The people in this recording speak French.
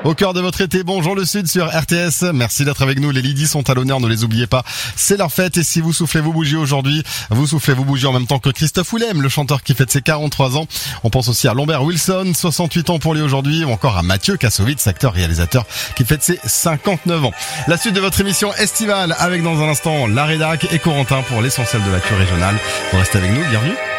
Au cœur de votre été, bonjour le Sud sur RTS. Merci d'être avec nous. Les Lydie sont à l'honneur, ne les oubliez pas. C'est leur fête et si vous soufflez vos bougies aujourd'hui, vous soufflez vos bougies en même temps que Christophe Willem, le chanteur qui fête ses 43 ans. On pense aussi à Lambert Wilson, 68 ans pour lui aujourd'hui, ou encore à Mathieu Kassovitz, acteur-réalisateur qui fête ses 59 ans. La suite de votre émission estivale avec dans un instant la rédac et Corentin pour l'essentiel de l'actu régionale. Vous restez avec nous, bienvenue.